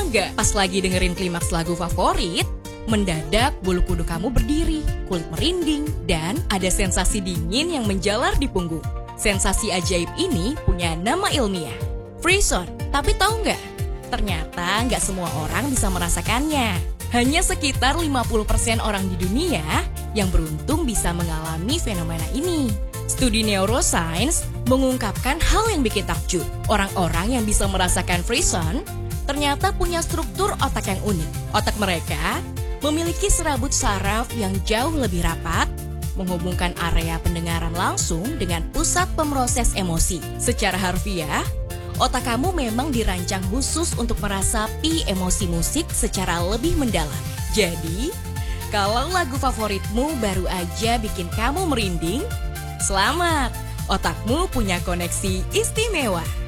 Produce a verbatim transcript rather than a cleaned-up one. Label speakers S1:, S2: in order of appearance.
S1: Tahu nggak, pas lagi dengerin klimaks lagu favorit, mendadak bulu kuduk kamu berdiri, kulit merinding, dan ada sensasi dingin yang menjalar di punggung. Sensasi ajaib ini punya nama ilmiah, frisson. Tapi tahu nggak? Ternyata nggak semua orang bisa merasakannya. Hanya sekitar lima puluh persen orang di dunia yang beruntung bisa mengalami fenomena ini. Studi neuroscience mengungkapkan hal yang bikin takjub. Orang-orang yang bisa merasakan frisson ternyata punya struktur otak yang unik. Otak mereka memiliki serabut saraf yang jauh lebih rapat, menghubungkan area pendengaran langsung dengan pusat pemroses emosi. Secara harfiah, otak kamu memang dirancang khusus untuk merasapi emosi musik secara lebih mendalam. Jadi, kalau lagu favoritmu baru aja bikin kamu merinding, selamat! Otakmu punya koneksi istimewa.